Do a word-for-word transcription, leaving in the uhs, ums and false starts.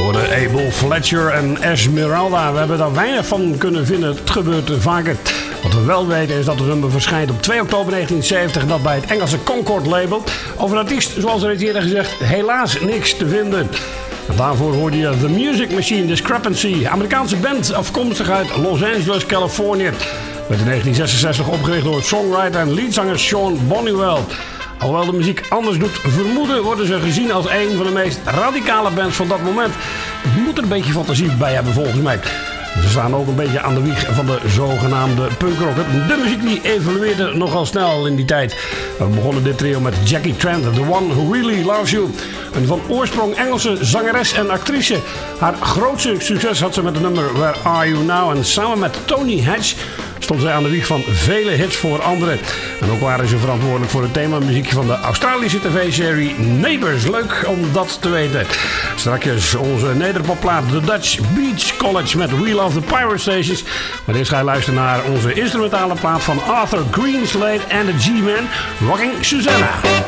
Abel Fletcher en Esmeralda. We hebben daar weinig van kunnen vinden. Het gebeurt vaker. Wat we wel weten is dat het nummer verschijnt op twee oktober negentien zeventig. En dat bij het Engelse Concord label. Over een artiest, zoals er eerder gezegd, helaas niks te vinden. En daarvoor hoorde je The Music Machine Discrepancy. Amerikaanse band afkomstig uit Los Angeles, Californië. Werd in negentien zesenzestig opgericht door songwriter en leadzanger Sean Bonniwell. Alhoewel de muziek anders doet vermoeden, worden ze gezien als een van de meest radicale bands van dat moment. Je moet er een beetje fantasie bij hebben volgens mij. Ze staan ook een beetje aan de wieg van de zogenaamde punkrock. De muziek die evolueerde nogal snel in die tijd. We begonnen dit trio met Jackie Trent, The One Who Really Loves You. Een van oorsprong Engelse zangeres en actrice. Haar grootste succes had ze met het nummer Where Are You Now? En samen met Tony Hatch stond zij aan de wieg van vele hits voor anderen. En ook waren ze verantwoordelijk voor het themamuziek van de Australische tv-serie Neighbours. Leuk om dat te weten. Strakjes onze nederpopplaat The Dutch Beach College met We Love the Pirate Stations. Maar eerst ga je luisteren naar onze instrumentale plaat van Arthur Greenslade en de G-Man, Rocking Susanna.